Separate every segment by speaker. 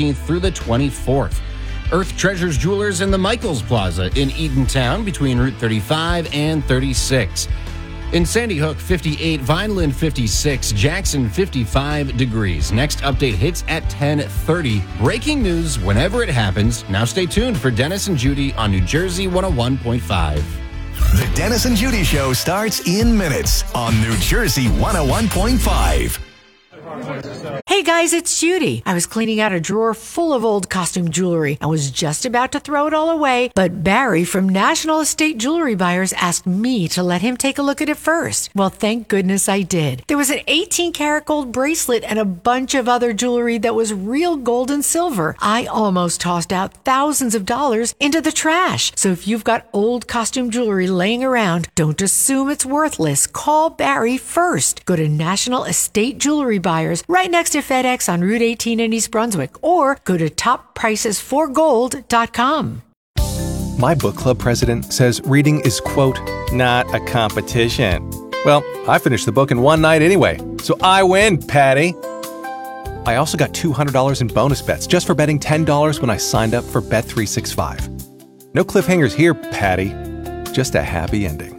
Speaker 1: 19th through the 24th. Earth Treasures Jewelers in the Michaels Plaza in Eatontown between Route 35 and 36. In Sandy Hook, 58, Vineland, 56, Jackson, 55 degrees. Next update hits at 10:30. Breaking news whenever it happens. Now stay tuned for Dennis and Judy on New Jersey 101.5.
Speaker 2: The Dennis and Judy Show starts in minutes on New Jersey 101.5.
Speaker 3: Hey guys, it's Judy. I was cleaning out a drawer full of old costume jewelry. I was just about to throw it all away, but Barry from National Estate Jewelry Buyers asked me to let him take a look at it first. Well, thank goodness I did. There was an 18-karat gold bracelet and a bunch of other jewelry that was real gold and silver. I almost tossed out thousands of dollars into the trash. So if you've got old costume jewelry laying around, don't assume it's worthless. Call Barry first. Go to National Estate Jewelry Buyers right next to FedEx on Route 18 in East Brunswick, or go to toppricesforgold.com.
Speaker 4: My book club president says reading is, quote, not a competition. Well, I finished the book in one night anyway, so I win, Patty. I also got $200 in bonus bets just for betting $10 when I signed up for Bet365. No cliffhangers here, Patty. Just a happy ending.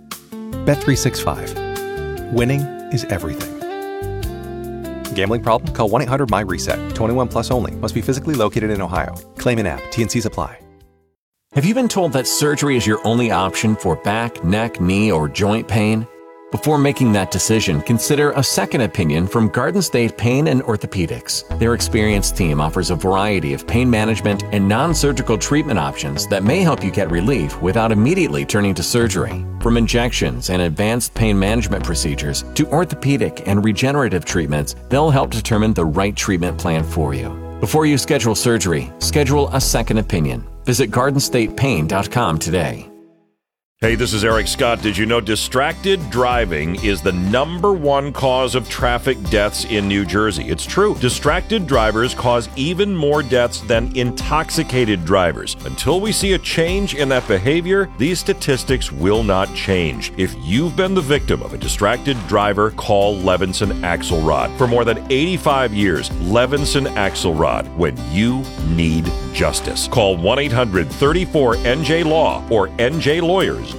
Speaker 4: Bet365. Winning is everything. Gambling problem? Call 1-800-MY-RESET. 21 plus only. Must be physically located in Ohio. Claim in app. T&Cs apply.
Speaker 5: Have you been told that surgery is your only option for back, neck, knee, or joint pain? Before making that decision, consider a second opinion from Garden State Pain and Orthopedics. Their experienced team offers a variety of pain management and non-surgical treatment options that may help you get relief without immediately turning to surgery. From injections and advanced pain management procedures to orthopedic and regenerative treatments, they'll help determine the right treatment plan for you. Before you schedule surgery, schedule a second opinion. Visit GardenStatePain.com today.
Speaker 6: Hey, this is Eric Scott. Did you know distracted driving is the #1 cause of traffic deaths in New Jersey? It's true. Distracted drivers cause even more deaths than intoxicated drivers. Until we see a change in that behavior, these statistics will not change. If you've been the victim of a distracted driver, call Levinson Axelrod. For more than 85 years, Levinson Axelrod, when you need justice. Call 1-800-34-NJ-LAW or NJLawyers.com.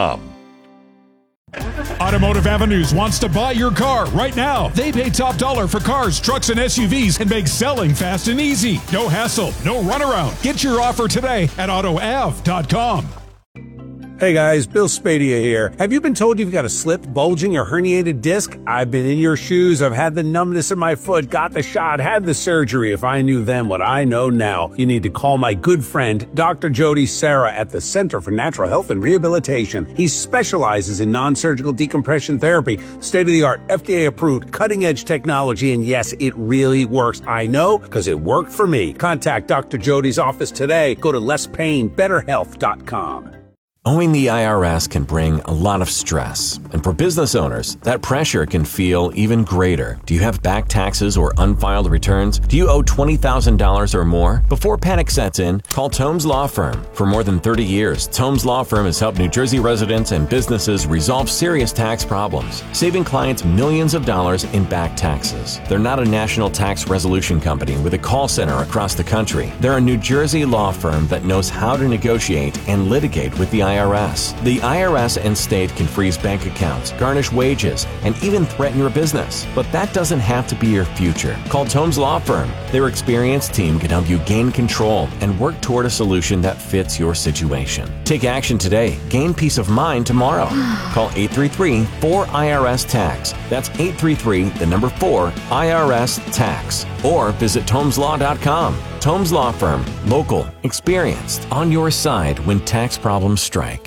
Speaker 7: Automotive Avenues wants to buy your car right now. They pay top dollar for cars, trucks, and SUVs and make selling fast and easy. No hassle, no runaround. Get your offer today at AutoAv.com.
Speaker 8: Hey guys, Bill Spadia here. Have you been told you've got a slipped, bulging, or herniated disc? I've been in your shoes. I've had the numbness in my foot, got the shot, had the surgery. If I knew then what I know now, you need to call my good friend, Dr. Jody Serra at the Center for Natural Health and Rehabilitation. He specializes in non-surgical decompression therapy, state-of-the-art, FDA-approved, cutting-edge technology, and yes, it really works. I know, because it worked for me. Contact Dr. Jody's office today. Go to lesspainbetterhealth.com.
Speaker 5: Owing the IRS can bring a lot of stress, and for business owners, that pressure can feel even greater. Do you have back taxes or unfiled returns? Do you owe $20,000 or more? Before panic sets in, call Tomes Law Firm. For more than 30 years, Tomes Law Firm has helped New Jersey residents and businesses resolve serious tax problems, saving clients millions of dollars in back taxes. They're not a national tax resolution company with a call center across the country. They're a New Jersey law firm that knows how to negotiate and litigate with the IRS. The IRS and state can freeze bank accounts, garnish wages, and even threaten your business. But that doesn't have to be your future. Call Tomes Law Firm. Their experienced team can help you gain control and work toward a solution that fits your situation. Take action today. Gain peace of mind tomorrow. Call 833-4IRS-TAX. That's 833-4IRS-TAX. Or visit TomesLaw.com. Tomes Law Firm. Local. Experienced. On your side when tax problems strike.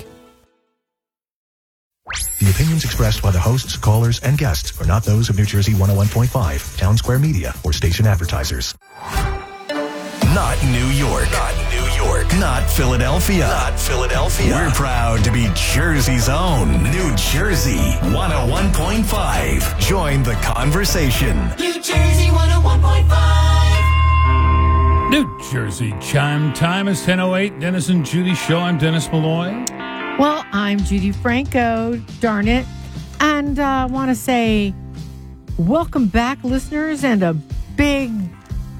Speaker 2: The opinions expressed by the hosts, callers, and guests are not those of New Jersey 101.5, Town Square Media, or station advertisers. Not New York. Not New York. Not Philadelphia. Not Philadelphia. We're proud to be Jersey's own New Jersey 101.5. Join the conversation.
Speaker 9: New Jersey 101.5.
Speaker 10: New Jersey chime time is 10:08. Dennis and Judy Show. I'm Dennis Malloy.
Speaker 3: Well, I'm Judy Franco, darn it. And I want to say welcome back, listeners, and a big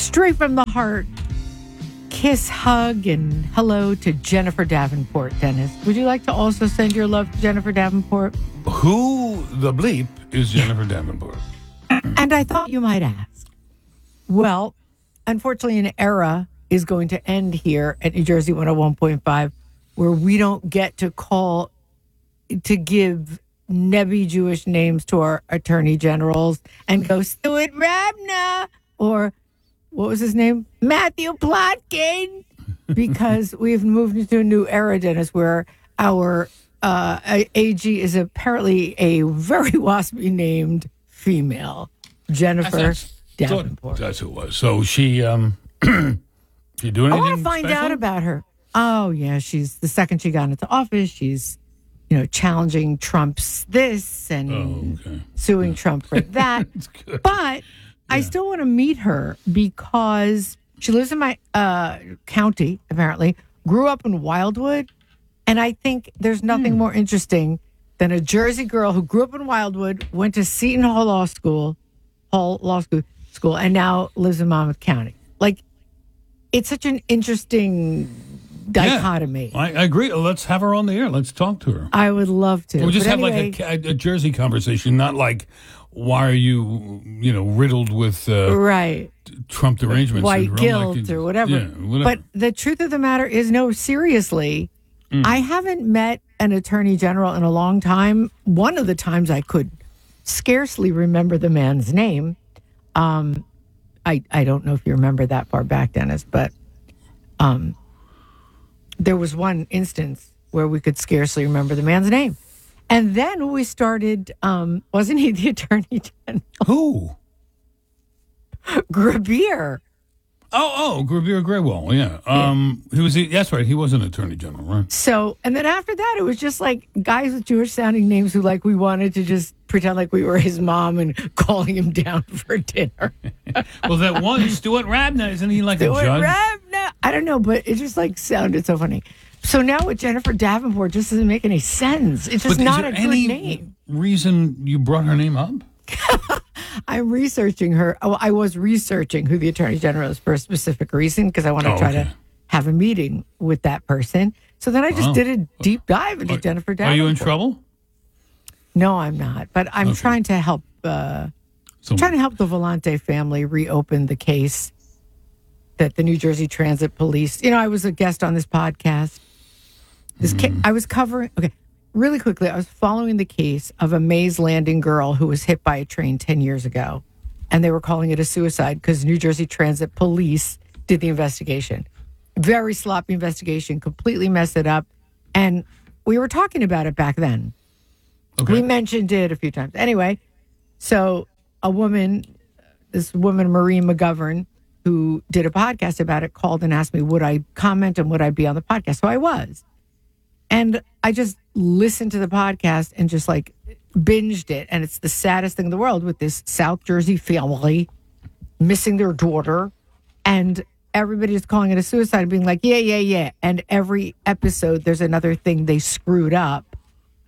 Speaker 3: straight from the heart. Kiss, hug, and hello to Jennifer Davenport, Dennis. Would you like to also send your love to Jennifer Davenport?
Speaker 10: Who the bleep is Jennifer Davenport?
Speaker 3: And I thought you might ask. Well, unfortunately, an era is going to end here at New Jersey 101.5 where we don't get to call to give nebby Jewish names to our attorney generals and go Stuart Rabner or what was his name? Matthew Plotkin. Because we've moved into a new era, Dennis, where our AG is apparently a very waspy named female, Jennifer Davenport.
Speaker 10: That's who it was. So she doing anything
Speaker 3: I want to find
Speaker 10: special?
Speaker 3: out about her. Oh, yeah. She's the second she got into office. She's, challenging Trump's this and suing Trump for that. But I still want to meet her because she lives in my county, apparently, grew up in Wildwood. And I think there's nothing more interesting than a Jersey girl who grew up in Wildwood, went to Seton Hall Law School, and now lives in Monmouth County. Like, it's such an interesting dichotomy.
Speaker 10: Yeah, I agree. Let's have her on the air. Let's talk to her.
Speaker 3: I would love to.
Speaker 10: We'll just have like a Jersey conversation, not like, why are you, riddled with
Speaker 3: right
Speaker 10: Trump derangement
Speaker 3: white
Speaker 10: syndrome,
Speaker 3: guilt or whatever.
Speaker 10: Yeah, whatever.
Speaker 3: But the truth of the matter is, no, seriously, I haven't met an attorney general in a long time. One of the times I could scarcely remember the man's name. I don't know if you remember that far back, Dennis, but there was one instance where we could scarcely remember the man's name. And then we started, wasn't he the attorney general?
Speaker 10: Who?
Speaker 3: Grabier.
Speaker 10: Oh, Grabier Graywall, yeah. That's right, he was an attorney general, right?
Speaker 3: So, and then after that, it was just like guys with Jewish-sounding names who, like, we wanted to just pretend like we were his mom and calling him down for dinner.
Speaker 10: Well, that one, Stuart Rabner, isn't he like
Speaker 3: Stuart
Speaker 10: a judge?
Speaker 3: Rabner. I don't know, but it just, like, sounded so funny. So now with Jennifer Davenport, just doesn't make any sense. It's just not a good name.
Speaker 10: Reason you brought her name up?
Speaker 3: I'm researching her. Oh, I was researching who the attorney general is for a specific reason because I want to try to have a meeting with that person. So then I just did a deep dive into Jennifer Davenport.
Speaker 10: Are you in trouble?
Speaker 3: No, I'm not. But I'm trying to help. Trying to help the Volante family reopen the case that the New Jersey Transit Police. I was a guest on this podcast. I was covering. Okay. Really quickly, I was following the case of a Mays Landing girl who was hit by a train 10 years ago. And they were calling it a suicide because New Jersey Transit Police did the investigation. Very sloppy investigation, completely messed it up. And we were talking about it back then. Okay. We mentioned it a few times. Anyway, so this woman, Marie McGovern, who did a podcast about it, called and asked me, would I comment and would I be on the podcast? So I was. And I just listened to the podcast and just like binged it. And it's the saddest thing in the world with this South Jersey family missing their daughter. And everybody is calling it a suicide and being like, yeah. And every episode, there's another thing they screwed up.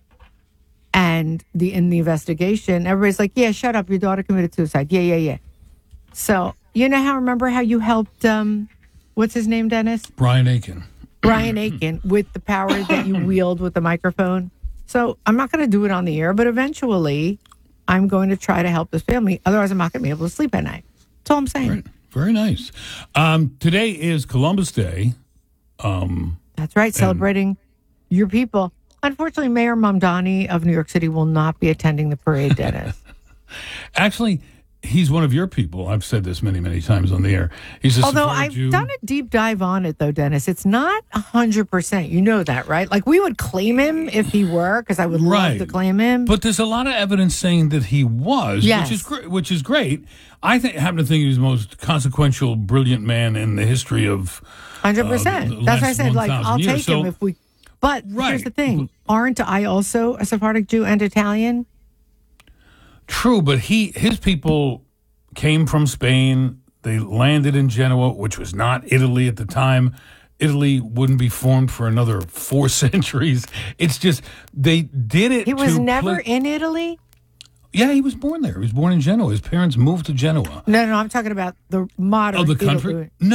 Speaker 3: And in the investigation, everybody's like, yeah, shut up. Your daughter committed suicide. Yeah. So, remember how you helped, what's his name, Dennis?
Speaker 10: Brian Aiken
Speaker 3: with the power that you wield with the microphone. So I'm not going to do it on the air, but eventually I'm going to try to help this family. Otherwise, I'm not going to be able to sleep at night. That's all I'm saying.
Speaker 10: Very, very nice. Today is Columbus Day.
Speaker 3: That's right. Celebrating your people. Unfortunately, Mayor Mamdani of New York City will not be attending the parade, Dennis.
Speaker 10: Actually, he's one of your people. I've said this many, many times on the air.
Speaker 3: Although I've done a deep dive on it, though, Dennis. It's not 100%. You know that, right? Like, we would claim him if he were, because I would love to claim him.
Speaker 10: But there's a lot of evidence saying that he was, which is great. I happen to think he's the most consequential, brilliant man in the history of
Speaker 3: 100%. That's why I said, like, I'll take him if we... But here's the thing. Aren't I also a Sephardic Jew and Italian?
Speaker 10: True, but his people came from Spain. They landed in Genoa, which was not Italy at the time. Italy wouldn't be formed for another 4 centuries. It's just they did it.
Speaker 3: He was never in Italy?
Speaker 10: Yeah, he was born there. He was born in Genoa. His parents moved to Genoa.
Speaker 3: No, I'm talking about the modern
Speaker 10: Oh, the country?
Speaker 3: Italy.
Speaker 10: No.